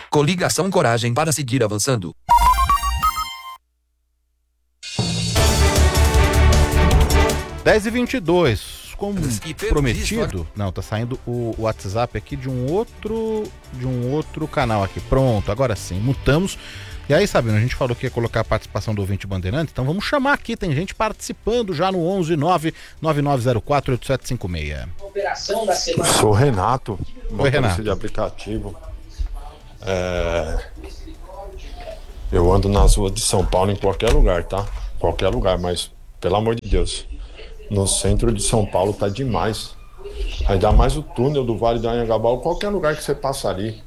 Coligação Coragem para seguir avançando. Dez e 22, como prometido. Não, tá saindo o WhatsApp aqui de um outro canal aqui. Pronto, agora sim, mutamos. E aí, Sabino, a gente falou que ia colocar a participação do ouvinte Bandeirante, então vamos chamar aqui, tem gente participando já no 11999048756. Eu sou o Renato, Renato de aplicativo. Eu ando nas ruas de São Paulo em qualquer lugar, tá? Qualquer lugar, mas pelo amor de Deus, no centro de São Paulo tá demais. Ainda mais o túnel do Vale do Anhangabaú, qualquer lugar que você passa ali.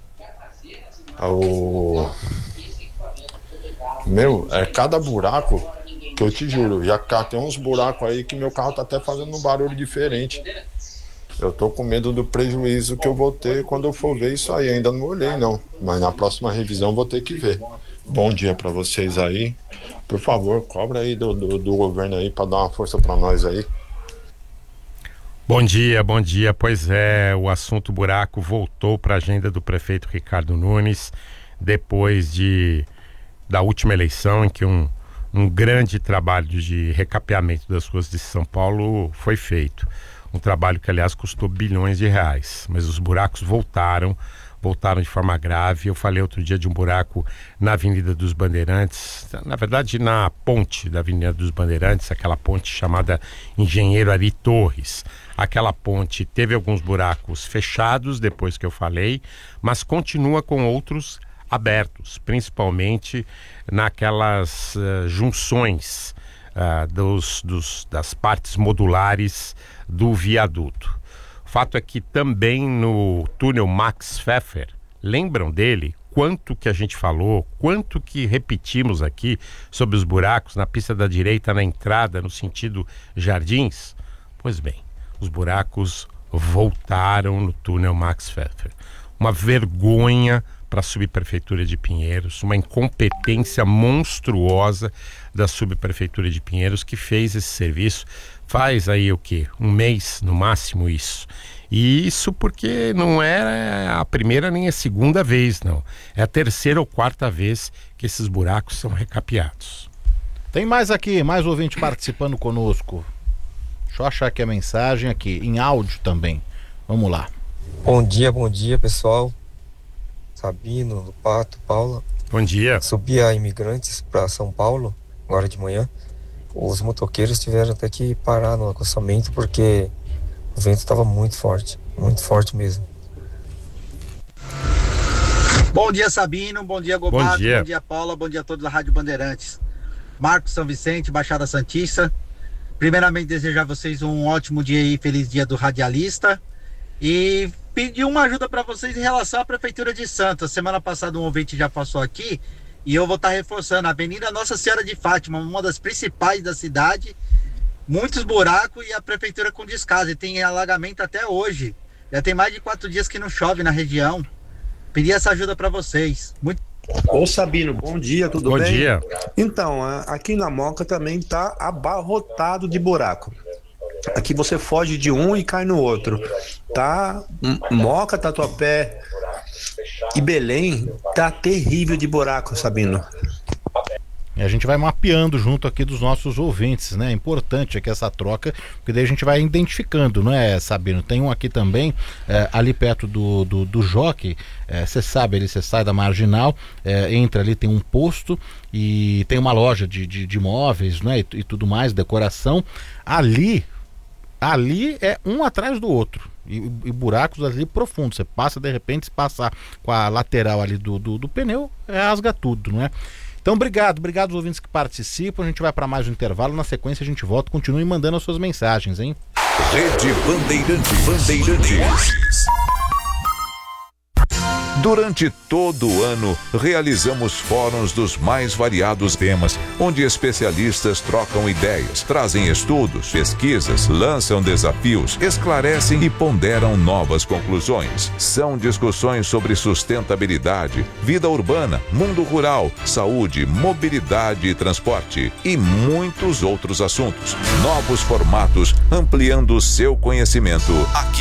Cada buraco que eu te juro, já tem uns buracos aí que meu carro tá até fazendo um barulho diferente. Eu tô com medo do prejuízo que eu vou ter quando eu for ver isso aí. Ainda não olhei não, mas na próxima revisão vou ter que ver. Bom dia pra vocês aí. Por favor, cobra aí do governo aí pra dar uma força pra nós aí. Bom dia. Pois é, o assunto buraco voltou pra agenda do prefeito Ricardo Nunes depois da última eleição, em que um grande trabalho de recapeamento das ruas de São Paulo foi feito. Um trabalho que, aliás, custou bilhões de reais. Mas os buracos voltaram de forma grave. Eu falei outro dia de um buraco na Avenida dos Bandeirantes, na verdade na ponte da Avenida dos Bandeirantes, aquela ponte chamada Engenheiro Ari Torres. Aquela ponte teve alguns buracos fechados depois que eu falei, mas continua com outros abertos, principalmente naquelas junções das partes modulares do viaduto. O fato é que também no túnel Max Pfeffer, lembram dele? Quanto que a gente falou, quanto que repetimos aqui sobre os buracos na pista da direita, na entrada, no sentido Jardins? Pois bem, os buracos voltaram no túnel Max Pfeffer. Uma vergonha para a subprefeitura de Pinheiros, uma incompetência monstruosa da subprefeitura de Pinheiros, que fez esse serviço faz aí o quê? Um mês, no máximo isso. E isso porque não é a primeira nem a segunda vez, não. É a terceira ou quarta vez que esses buracos são recapeados. Tem mais aqui, mais ouvinte participando conosco. Deixa eu achar aqui a mensagem aqui, em áudio também. Vamos lá. Bom dia, pessoal. Sabino, Pato, Paula. Bom dia. Subi a Imigrantes para São Paulo, agora de manhã. Os motoqueiros tiveram até que parar no acostamento porque o vento estava muito forte mesmo. Bom dia, Sabino, bom dia, Gobato, bom dia Paula, bom dia a todos da Rádio Bandeirantes. Marcos São Vicente, Baixada Santista. Primeiramente, desejar a vocês um ótimo dia e feliz dia do radialista. E pedir uma ajuda para vocês em relação à Prefeitura de Santos. Semana passada um ouvinte já passou aqui e eu vou estar reforçando. A Avenida Nossa Senhora de Fátima, uma das principais da cidade, muitos buracos e a Prefeitura com descaso. E tem alagamento até hoje. Já tem mais de 4 dias que não chove na região. Pedir essa ajuda para vocês. Ô Sabino, bom dia, tudo bem? Bom dia. Então, aqui na Moca também tá abarrotado de buraco. Aqui você foge de um e cai no outro. Tá? Moca, Tatuapé e Belém tá terrível de buraco, Sabino. E a gente vai mapeando junto aqui dos nossos ouvintes, né? É importante aqui essa troca, porque daí a gente vai identificando, não é, Sabino? Tem um aqui também, ali perto do Jockey, você sabe, ali você sai da Marginal, entra ali, tem um posto e tem uma loja de móveis, né? E tudo mais, decoração. Ali é um atrás do outro. E buracos ali profundos. Você passa, de repente, se passar com a lateral ali do pneu, rasga tudo, não é? Então, obrigado aos ouvintes que participam. A gente vai para mais um intervalo. Na sequência, a gente volta. Continue mandando as suas mensagens, hein? Rede Bandeirantes. Durante todo o ano, realizamos fóruns dos mais variados temas, onde especialistas trocam ideias, trazem estudos, pesquisas, lançam desafios, esclarecem e ponderam novas conclusões. São discussões sobre sustentabilidade, vida urbana, mundo rural, saúde, mobilidade e transporte e muitos outros assuntos. Novos formatos, ampliando o seu conhecimento aqui